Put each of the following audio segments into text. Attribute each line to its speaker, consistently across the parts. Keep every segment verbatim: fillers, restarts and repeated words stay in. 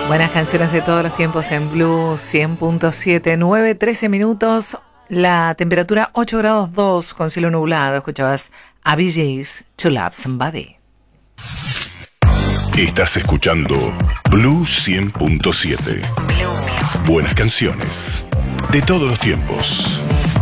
Speaker 1: Buenas canciones de todos los tiempos en Blue cien punto siete, nueve, trece minutos, la temperatura ocho grados dos con cielo nublado. Escuchabas a B J's To Love Somebody.
Speaker 2: Estás escuchando Blue cien punto siete. Buenas canciones de todos los tiempos.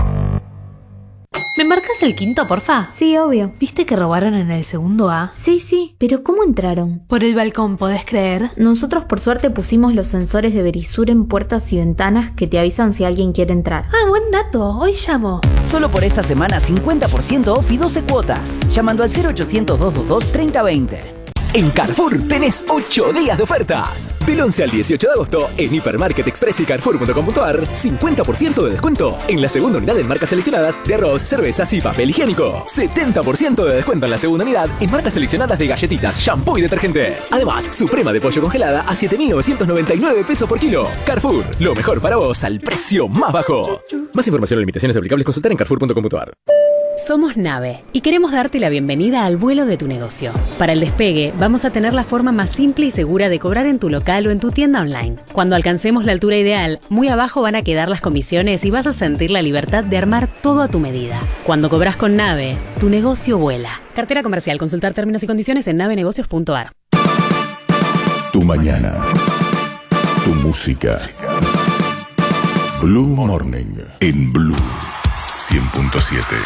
Speaker 3: ¿Me marcas el quinto, porfa?
Speaker 4: Sí, obvio.
Speaker 3: ¿Viste que robaron en el segundo A?
Speaker 4: Sí, sí, pero ¿cómo entraron?
Speaker 3: Por el balcón, ¿podés creer?
Speaker 4: Nosotros por suerte pusimos los sensores de Verisur en puertas y ventanas que te avisan si alguien quiere entrar.
Speaker 3: Ah, buen dato, hoy llamo.
Speaker 5: Solo por esta semana cincuenta por ciento off y doce cuotas. Llamando al cero ochocientos, doscientos veintidós, treinta veinte.
Speaker 6: En Carrefour tenés ocho días de ofertas. Del once al dieciocho de agosto, en Hipermarket Express y Carrefour punto com punto ar, cincuenta por ciento de descuento en la segunda unidad en marcas seleccionadas de arroz, cervezas y papel higiénico. setenta por ciento de descuento en la segunda unidad en marcas seleccionadas de galletitas, shampoo y detergente. Además, suprema de pollo congelada a siete mil novecientos noventa y nueve pesos por kilo. Carrefour, lo mejor para vos al precio más bajo. Más información o limitaciones aplicables consultar en Carrefour punto com punto ar.
Speaker 7: Somos Nave y queremos darte la bienvenida al vuelo de tu negocio. Para el despegue, vamos a tener la forma más simple y segura de cobrar en tu local o en tu tienda online. Cuando alcancemos la altura ideal, muy abajo van a quedar las comisiones y vas a sentir la libertad de armar todo a tu medida. Cuando cobras con Nave, tu negocio vuela. Cartera comercial. Consultar términos y condiciones en nave negocios punto ar.
Speaker 2: Tu mañana. Tu música. Blue Morning en Blue cien punto siete.